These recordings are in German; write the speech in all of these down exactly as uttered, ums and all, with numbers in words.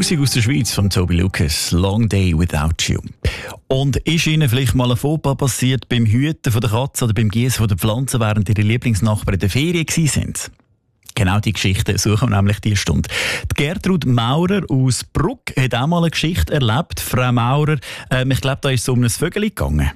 Musik aus der Schweiz von Toby Lucas, «Long Day Without You». Und ist Ihnen vielleicht mal ein Fauxpas passiert beim Hüten von der Katze oder beim Gießen der Pflanzen, während Ihre Lieblingsnachbarn in der Ferien waren? Genau die Geschichte suchen wir nämlich diese Stunde. Die Gertrud Maurer aus Bruck hat auch mal eine Geschichte erlebt. Frau Maurer, ähm, ich glaube, da ist es um ein Vögel gegangen.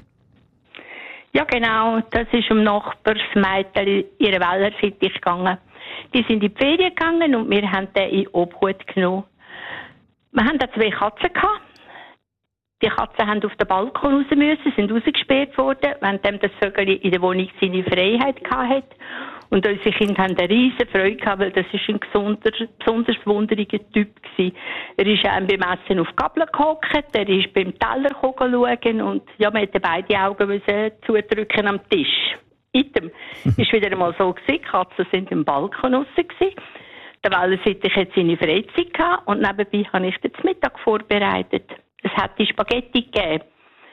Ja, genau. Das ist um Nachbarsmädchen ihre Wellensittich gegangen. Die sind in die Ferien gegangen und wir haben den in Obhut genommen. Wir hatten da zwei Katzen gehabt. Die Katzen haben auf den Balkon raus müssen, sind rausgesperrt worden, während das Vögel in der Wohnung seine Freiheit hatte. Und unsere Kinder haben eine riesen Freude gehabt, weil das ist ein besonders, besonders wunderiger Typ gewesen. Er ist auch beim Essen auf die Gabel gehockt, er ist beim Teller schauen und ja, wir hätten beide Augen müssen zudrücken am Tisch. Item. Ist wieder einmal so gewesen, die Katzen sind im Balkon raus gewesen. Der Wellensittich hat seine Freizeit gehabt und nebenbei habe ich den Mittag vorbereitet. Es hat die Spaghetti gegeben.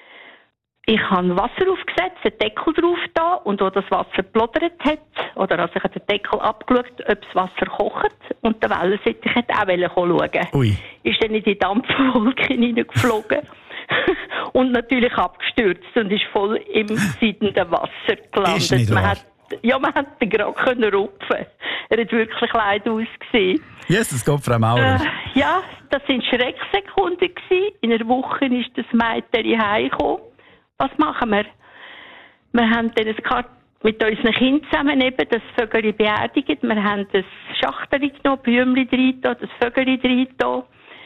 Ich habe Wasser aufgesetzt, einen Deckel drauf da und wo das Wasser geplodert hat, oder also ich habe den Deckel abgeschaut, ob das Wasser kocht und der Wellensittich hat auch schauen. Ui. Ist dann in die Dampfwolke hineingeflogen und natürlich abgestürzt und ist voll im siedenden Wasser gelandet. Ist nicht man wahr? hat, ja, man hat ihn gerade können rupfen. Er hat wirklich leid ausgesehen. Jesus Gott, Frau Maurer. Äh, ja, das waren Schrecksekunden gewesen. In einer Woche ist das Mädchen heimgekommen. Was machen wir? Wir haben dann mit unseren Kindern zusammen eben das Vögel beerdigt. Wir haben das Schachtel genommen, Blümchen rein, das Vögel rein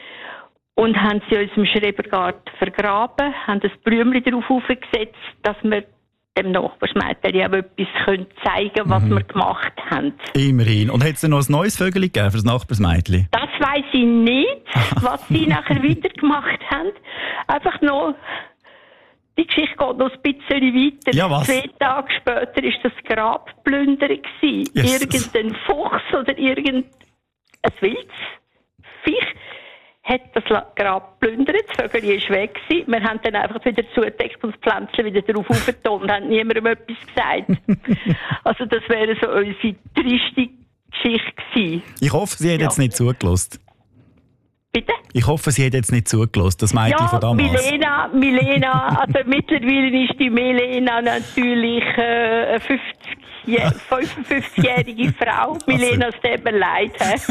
und haben sie in unserem Schrebergarten vergraben, haben das Blümchen darauf aufgesetzt, dass wir dem Nachbarsmädchen auch etwas zeigen können, was mhm. wir gemacht haben. Immerhin. Und hat es denn noch ein neues Vögel gegeben für das Nachbarsmädchen? Das weiss ich nicht, was sie nachher weitergemacht haben. Einfach noch... Die Geschichte geht noch ein bisschen weiter. Ja, was? Zwei Tage später war das Grab plündern. Yes. Irgendein Fuchs oder irgendein wildes Viech hat das Grab plündert. Das Vögel war weg. Wir haben dann einfach wieder zugedeckt und das Pflänzchen wieder drauf aufgetan und haben niemandem etwas gesagt. Also das wäre so unsere triste Geschichte gewesen. Ich hoffe, Sie haben ja. jetzt nicht zugelassen. Bitte? Ich hoffe, sie hat jetzt nicht zugelassen, das Mädchen ja, von damals. Milena, Milena, also mittlerweile ist die Milena natürlich äh, eine fünfundfünfzigjährige Frau. Milena, es tut mir leid.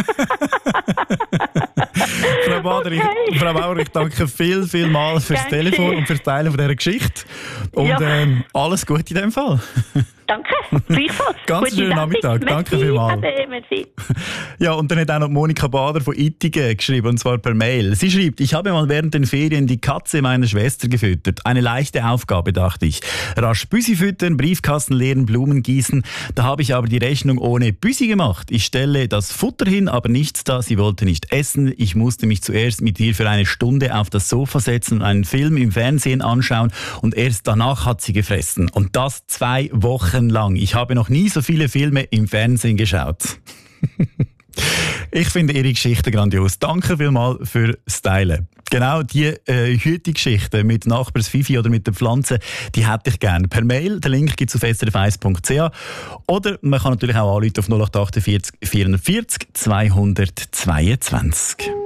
Frau Bader, okay. ich, Frau Bauer, ich danke viel, viel mal fürs Danke. Telefon und fürs Teilen von dieser Geschichte. Und ja. ähm, alles Gute in diesem Fall. Danke, gleichfalls. Ganz schönen Nachmittag. Danke vielmals. Merci. Ja, und dann hat auch noch Monika Bader von Ittigen geschrieben, und zwar per Mail. Sie schreibt, ich habe mal während den Ferien die Katze meiner Schwester gefüttert. Eine leichte Aufgabe, dachte ich. Rasch Büsi füttern, Briefkasten leeren, Blumen gießen. Da habe ich aber die Rechnung ohne Büsi gemacht. Ich stelle das Futter hin, aber nichts da. Sie wollte nicht essen. Ich musste mich zuerst mit ihr für eine Stunde auf das Sofa setzen und einen Film im Fernsehen anschauen. Und erst danach hat sie gefressen. Und das zwei Wochen lang. Ich habe noch nie so viele Filme im Fernsehen geschaut. Ich finde Ihre Geschichte grandios. Danke vielmals für das Teilen. Genau, die äh, Hütungsgeschichten mit Nachbars Fifi oder mit den Pflanzen, die hätte ich gerne per Mail. Den Link gibt es auf s r f eins punkt c h. Oder man kann natürlich auch anrufen auf null acht acht vier vierundvierzig zweihundertzweiundzwanzig.